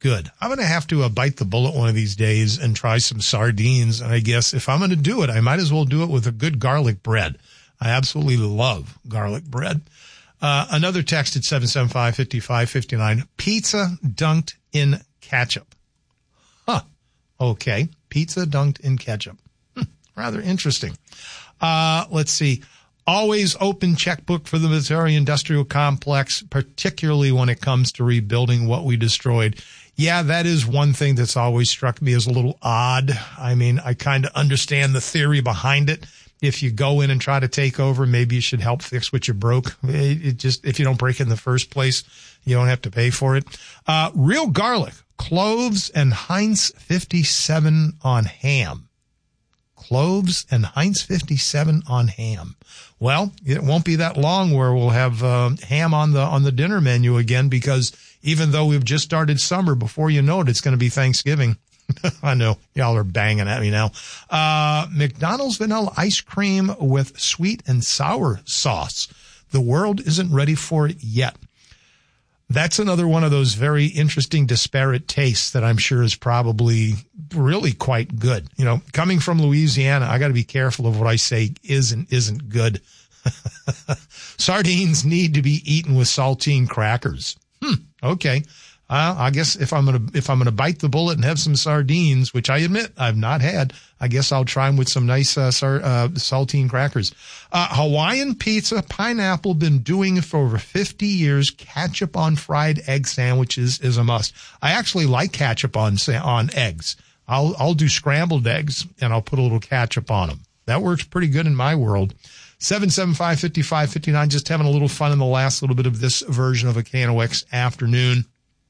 good. I'm going to have to bite the bullet one of these days and try some sardines. And I guess if I'm going to do it, I might as well do it with a good garlic bread. I absolutely love garlic bread. Another text at 775-5559. Pizza dunked in ketchup. Huh. Okay. Pizza dunked in ketchup. Rather interesting. Let's see. Always open checkbook for the Missouri Industrial Complex, particularly when it comes to rebuilding what we destroyed. Yeah, that is one thing that's always struck me as a little odd. I mean, I kind of understand the theory behind it. If you go in and try to take over, maybe you should help fix what you broke. It just, if you don't break it in the first place, you don't have to pay for it. Real garlic, cloves, and Heinz 57 on ham. Cloves and Heinz 57 on ham. Well, it won't be that long where we'll have ham on the dinner menu again, because even though we've just started summer, before you know it, it's going to be Thanksgiving. I know y'all are banging at me now. McDonald's vanilla ice cream with sweet and sour sauce. The world isn't ready for it yet. That's another one of those very interesting disparate tastes that I'm sure is probably really quite good. You know, coming from Louisiana, I got to be careful of what I say is and isn't good. Sardines need to be eaten with saltine crackers. Okay. I guess if I'm gonna bite the bullet and have some sardines, which I admit I've not had, I guess I'll try them with some nice saltine crackers. Hawaiian pizza, pineapple, been doing it for over 50 years. Ketchup on fried egg sandwiches is a must. I actually like ketchup on eggs. I'll do scrambled eggs and I'll put a little ketchup on them. That works pretty good in my world. 775-5559, just having a little fun in the last little bit of this version of a KNOX afternoon.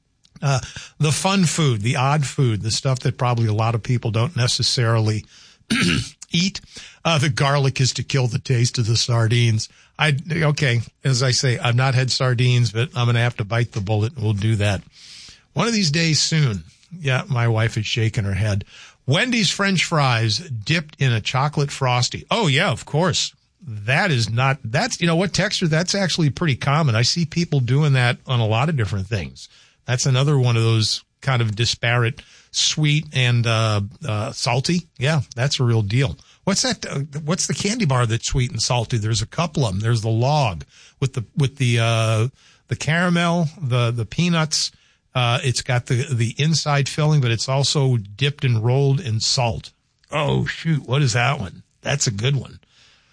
The fun food, the odd food, the stuff that probably a lot of people don't necessarily eat. The garlic is to kill the taste of the sardines. Okay, as I say, I've not had sardines, but I'm going to have to bite the bullet and we'll do that one of these days soon. Yeah, my wife is shaking her head. Wendy's French fries dipped in a chocolate frosty. Oh yeah, of course. That's, you know what, texture, that's actually pretty common. I see people doing that on a lot of different things. That's another one of those kind of disparate, sweet and salty. Yeah, that's a real deal. What's that? What's the candy bar that's sweet and salty? There's a couple of them. There's the log with the caramel, the peanuts. It's got the inside filling, but it's also dipped and rolled in salt. Oh shoot, what is that one? That's a good one.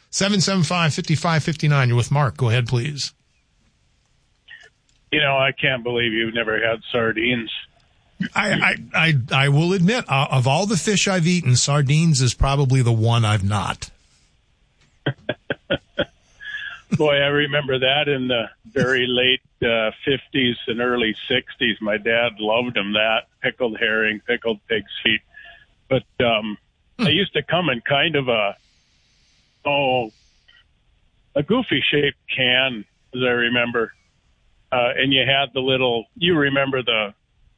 775-5559. You're with Mark. Go ahead, please. You know, I can't believe you've never had sardines. I will admit, of all the fish I've eaten, sardines is probably the one I've not. Boy, I remember that in the very late 50s and early 60s. My dad loved them, that pickled herring, pickled pig's feet. But they used to come in kind of a goofy-shaped can, as I remember. And you had you remember the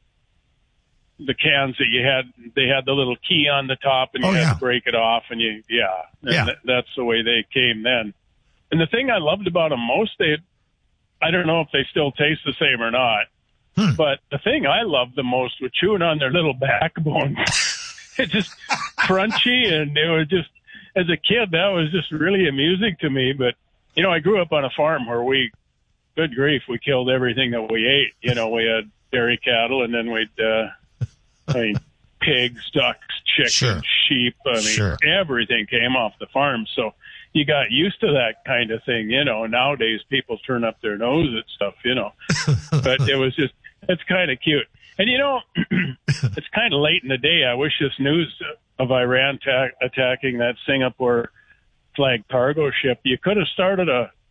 cans that they had the little key on the top and you had to break it off and that's the way they came then. And the thing I loved about them most, I don't know if they still taste the same or not, but the thing I loved the most was chewing on their little backbone. It's just crunchy, and it was just, as a kid, that was just really amusing to me. But, you know, I grew up on a farm where good grief, we killed everything that we ate. You know, we had dairy cattle, and then we'd, pigs, ducks, chickens, sheep. Everything came off the farm. So you got used to that kind of thing. You know, nowadays people turn up their nose at stuff, you know. But it's kind of cute. And, you know, it's kind of late in the day. I wish this news of Iran attacking that Singapore flag cargo ship, you could have started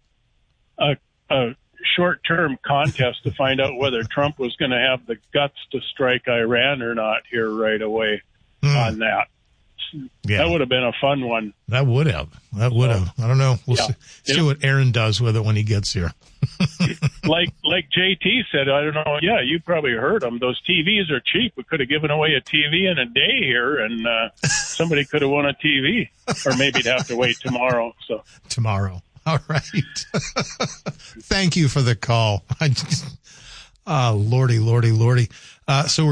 a short-term contest to find out whether Trump was going to have the guts to strike Iran or not here right away on that. Yeah. That would have been a fun one. That would have. I don't know. We'll see what Aaron does with it when he gets here. like JT said, I don't know. Yeah, you probably heard him. Those TVs are cheap. We could have given away a TV in a day here, and somebody could have won a TV. Or maybe it'd have to wait tomorrow. So tomorrow. All right. Thank you for the call. Lordy. So